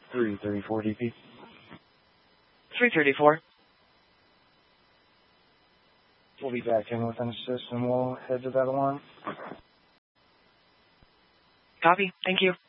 334 DP. 334. We'll be back in within assist and we'll head to that alarm. Copy. Thank you.